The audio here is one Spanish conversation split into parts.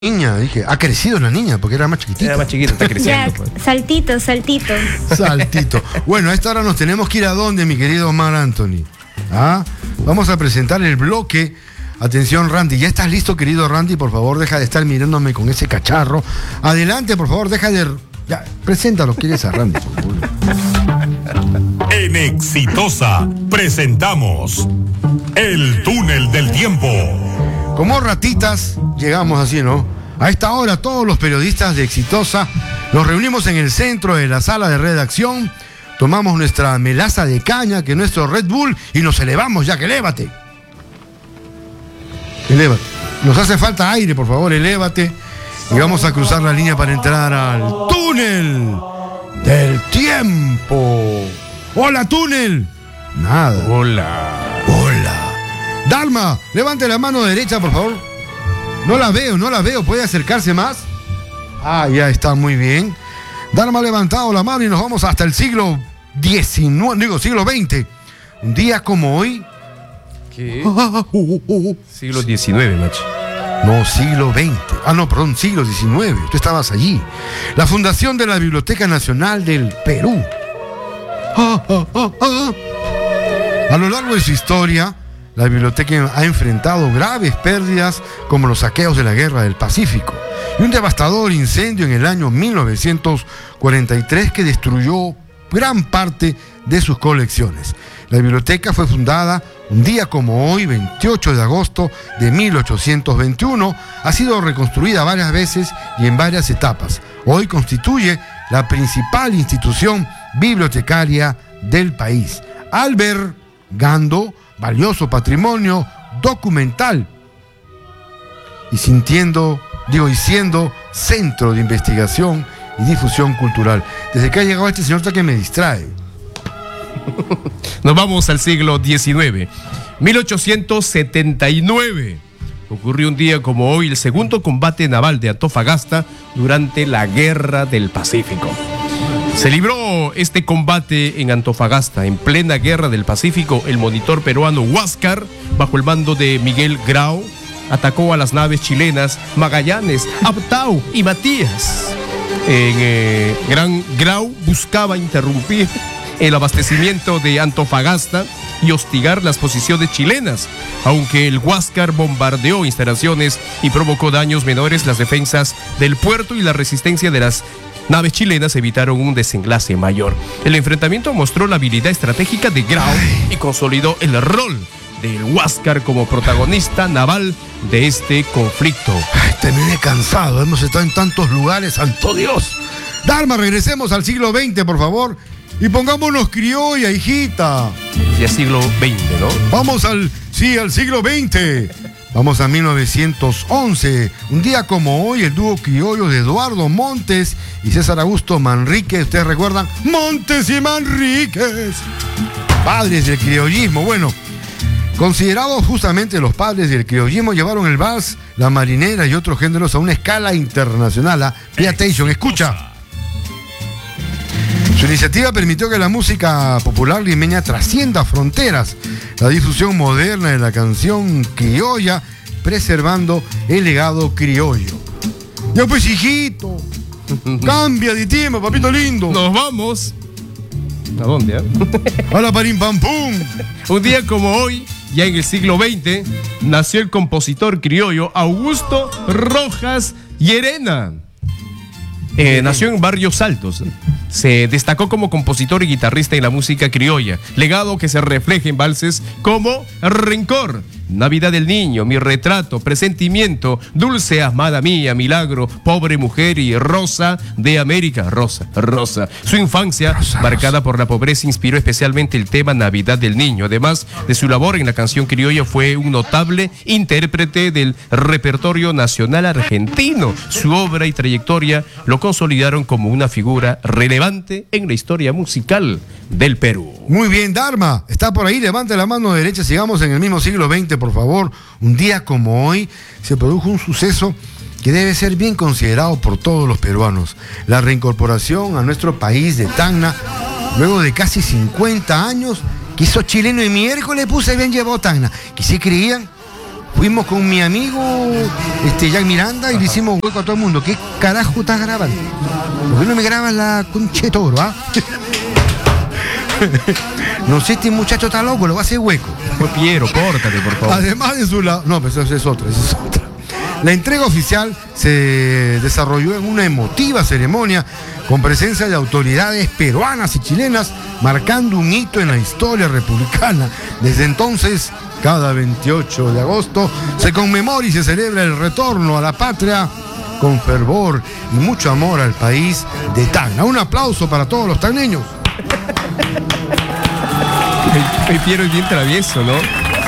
Niña, dije, ha crecido la niña porque era más chiquitita. Era más chiquita, está creciendo. Ya, Pues. saltito. Saltito. Bueno, a esta hora nos tenemos que ir a dónde, mi querido Omar Anthony. ¿Ah? Vamos a presentar el bloque. Atención, Randy. ¿Ya estás listo, querido Randy? Por favor, deja de estar mirándome con ese cacharro. Adelante, por favor, deja de... Ya, preséntalo, ¿quieres a Randy? Por favor. En Exitosa presentamos El Túnel del Tiempo. Como ratitas, llegamos así, ¿no? A esta hora todos los periodistas de Exitosa nos reunimos en el centro de la sala de redacción, tomamos nuestra melaza de caña, que es nuestro Red Bull, y nos elevamos, ya que elévate. Elévate. Nos hace falta aire, por favor, elévate. Y vamos a cruzar la línea para entrar al túnel del tiempo. ¡Hola, túnel! Nada. Hola. Dharma, levante la mano derecha, por favor. No la veo. ¿Puede acercarse más? Ah, ya está, muy bien. Dharma ha levantado la mano y nos vamos hasta el siglo XX. Un día como hoy. ¿Qué? Siglo XIX, macho. No, siglo XX. Perdón, siglo XIX. Tú estabas allí. La fundación de la Biblioteca Nacional del Perú. A lo largo de su historia, la biblioteca ha enfrentado graves pérdidas como los saqueos de la Guerra del Pacífico y un devastador incendio en el año 1943 que destruyó gran parte de sus colecciones. La biblioteca fue fundada un día como hoy, 28 de agosto de 1821. Ha sido reconstruida varias veces y en varias etapas. Hoy constituye la principal institución bibliotecaria del país, albergando valioso patrimonio documental y siendo centro de investigación y difusión cultural. Desde que ha llegado este señor está que me distrae. Nos vamos al siglo XIX. 1879. Ocurrió un día como hoy el segundo combate naval de Antofagasta durante la Guerra del Pacífico. Se libró este combate en Antofagasta, en plena Guerra del Pacífico. El monitor peruano Huáscar, bajo el mando de Miguel Grau, atacó a las naves chilenas Magallanes, Abtao y Matías. Gran Grau buscaba interrumpir el abastecimiento de Antofagasta y hostigar las posiciones chilenas, aunque el Huáscar bombardeó instalaciones y provocó daños menores. Las defensas del puerto y la resistencia de las naves chilenas evitaron un desenlace mayor. El enfrentamiento mostró la habilidad estratégica de Grau y consolidó el rol del Huáscar como protagonista naval de este conflicto. Terminé cansado, hemos estado en tantos lugares, santo Dios. Dharma, regresemos al siglo XX, por favor, y pongámonos criolla, hijita. Ya siglo XX, ¿no? Vamos al siglo XX. Vamos a 1911. Un día como hoy, el dúo criollo de Eduardo Montes y César Augusto Manríquez. ¿Ustedes recuerdan? Montes y Manríquez, padres del criollismo. Bueno, considerados justamente los padres del criollismo, llevaron el vals, la marinera y otros géneros a una escala internacional. Pay attention, escucha. Su iniciativa permitió que la música popular limeña trascienda fronteras, la difusión moderna de la canción criolla, preservando el legado criollo. Ya pues, hijito, cambia de tema, papito lindo. Nos vamos. ¿A dónde? Hola, parim pam pum. Un día como hoy, ya en el siglo XX, nació el compositor criollo Augusto Rojas Llerena. Nació en Barrios Altos. Se destacó como compositor y guitarrista en la música criolla, legado que se refleja en valses como Rencor, Navidad del Niño, Mi Retrato, Presentimiento, Dulce Amada Mía, Milagro, Pobre Mujer y Rosa de América. Rosa. Su infancia, marcada por la pobreza, inspiró especialmente el tema Navidad del Niño. Además de su labor en la canción criolla, fue un notable intérprete del repertorio nacional argentino. Su obra y trayectoria lo consolidaron como una figura relevante en la historia musical del Perú. Muy bien, Dharma, está por ahí, levante la mano derecha. Sigamos en el mismo siglo XX, por favor. Un día como hoy se produjo un suceso que debe ser bien considerado por todos los peruanos: la reincorporación a nuestro país de Tacna, luego de casi 50 años, que hizo chileno y miércoles puse bien llevado Tacna, que si creían Fuimos con mi amigo Jack Miranda y le hicimos hueco a todo el mundo. ¿Qué carajo estás grabando? ¿Por qué no me grabas la concha de toro, ah? No sé, este muchacho está loco, lo va a hacer hueco. Fue Piero, córtate, por favor. Además de su lado. No, pero esa es otra. La entrega oficial se desarrolló en una emotiva ceremonia con presencia de autoridades peruanas y chilenas, marcando un hito en la historia republicana. Desde entonces, cada 28 de agosto se conmemora y se celebra el retorno a la patria con fervor y mucho amor al país de Tacna. Un aplauso para todos los tacneños. El Piero es bien travieso, ¿no?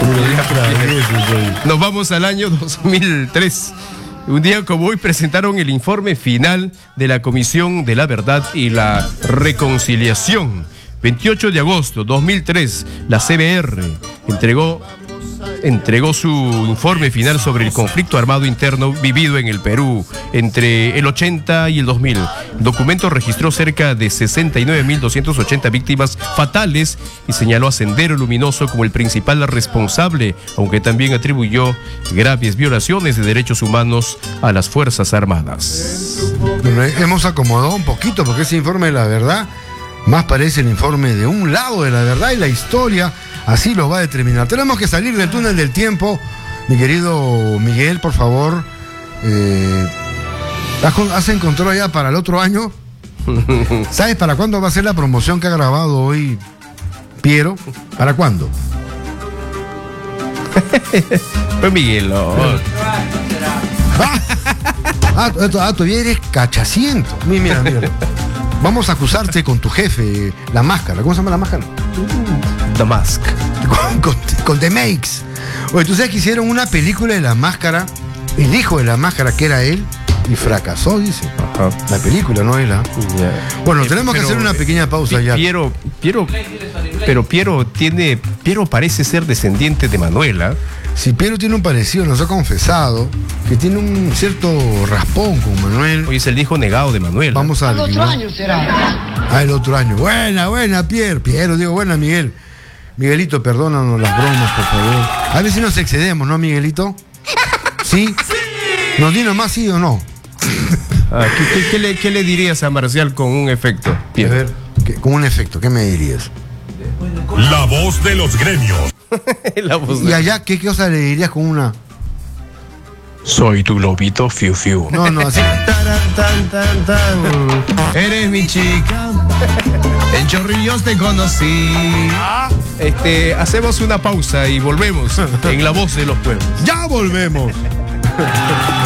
Nos vamos al año 2003. Un día como hoy presentaron el informe final de la Comisión de la Verdad y la Reconciliación. 28 de agosto 2003, la CBR entregó su informe final sobre el conflicto armado interno vivido en el Perú entre el 80 y el 2000. El documento registró cerca de 69.280 víctimas fatales y señaló a Sendero Luminoso como el principal responsable, aunque también atribuyó graves violaciones de derechos humanos a las Fuerzas Armadas. Bueno, hemos acomodado un poquito porque ese informe de la verdad más parece el informe de un lado de la verdad y la historia así lo va a determinar. Tenemos que salir del túnel del tiempo. Mi querido Miguel, por favor, ¿has encontrado ya para el otro año? ¿Sabes para cuándo va a ser la promoción que ha grabado hoy Piero? ¿Para cuándo? Pues Miguel, no. Todavía eres cachaciento. Mira. Vamos a acusarte con tu jefe, la máscara. ¿Cómo se llama la máscara? The Mask. Con The Makes. Oye, ¿tú sabes que hicieron una película de la máscara? El hijo de la máscara, que era él, y fracasó, dice. Ajá. La película, ¿no es la? Yeah. Bueno, tenemos que hacer una pequeña pausa ya. Piero parece ser descendiente de Manuela. Si Piero tiene un parecido, nos ha confesado que tiene un cierto raspón con Manuel. Hoy es el hijo negado de Manuel. Vamos a el otro año será. El otro año. Buena, Piero, digo, buena, Miguel. Miguelito, perdónanos las bromas, por favor. A ver si nos excedemos, ¿no, Miguelito? ¿Sí? Nos di nomás sí o no. ¿Qué le dirías a Marcial con un efecto, Piero? A ver, con un efecto, ¿qué me dirías? La voz de los gremios. La voz ¿Y allá qué cosa le dirías con una? Soy tu globito fiu fiu. No, así. Eres mi chica. En Chorrillos te conocí. Hacemos una pausa y volvemos en La Voz de los Pueblos. ¡Ya volvemos!